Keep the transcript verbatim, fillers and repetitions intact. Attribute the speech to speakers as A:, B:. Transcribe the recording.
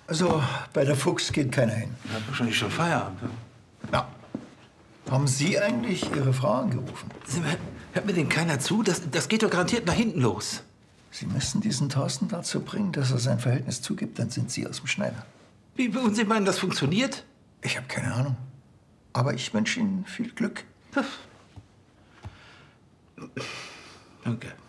A: Also, bei der Fuchs geht keiner hin.
B: Er hat wahrscheinlich schon Feierabend. Ne?
A: Ja. Haben Sie eigentlich Ihre Frau angerufen?
B: Hört mir denn keiner zu? Das, das geht doch garantiert nach hinten los.
A: Sie müssen diesen Thorsten dazu bringen, dass er sein Verhältnis zugibt, dann sind Sie aus dem Schneider.
B: Wie, und Sie meinen, das funktioniert?
A: Ich habe keine Ahnung. Aber ich wünsche Ihnen viel Glück.
B: Danke.